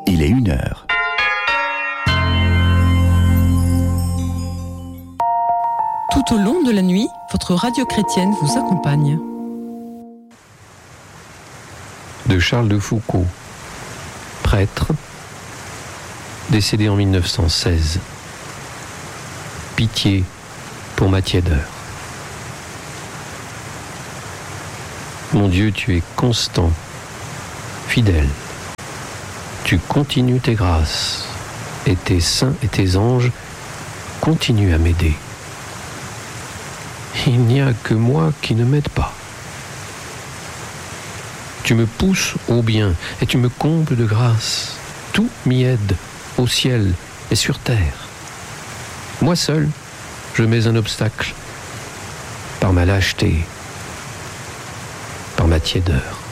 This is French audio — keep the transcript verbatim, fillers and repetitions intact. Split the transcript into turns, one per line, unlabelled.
Il est une heure.
Tout au long de la nuit, votre radio chrétienne vous accompagne.
De Charles de Foucauld, prêtre, décédé en mille neuf cent seize. Pitié pour ma tiédeur. Mon Dieu, tu es constant, fidèle. Tu continues tes grâces, et tes saints et tes anges continuent à m'aider. Il n'y a que moi qui ne m'aide pas. Tu me pousses au bien et tu me combles de grâce. Tout m'y aide, au ciel et sur terre. Moi seul, je mets un obstacle par ma lâcheté, par ma tiédeur.